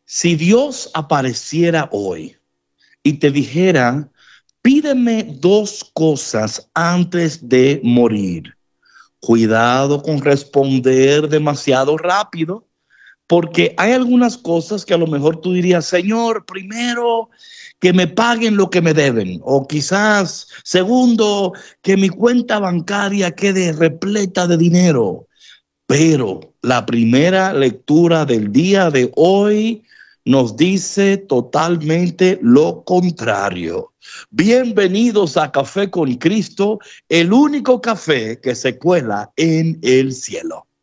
Si Dios apareciera hoy y te dijera, pídeme dos cosas antes de morir, cuidado con responder demasiado rápido, porque hay algunas cosas que a lo mejor tú dirías, Señor, primero que me paguen lo que me deben, o quizás, segundo, que mi cuenta bancaria quede repleta de dinero. Pero la primera lectura del día de hoy nos dice totalmente lo contrario. Bienvenidos a Café con Cristo, el único café que se cuela en el cielo.